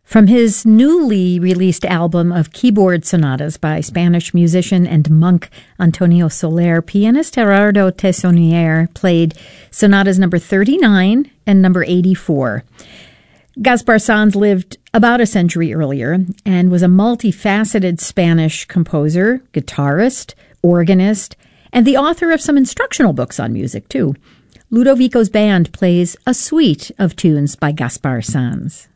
From his newly released album of keyboard sonatas by Spanish musician and monk Antonio Soler, pianist Gerardo Tessonier played sonatas number 39 and number 84. Gaspar Sanz lived about a century earlier and was a multifaceted Spanish composer, guitarist, organist, and the author of some instructional books on music, too. Ludovico's band plays a suite of tunes by Gaspar Sanz.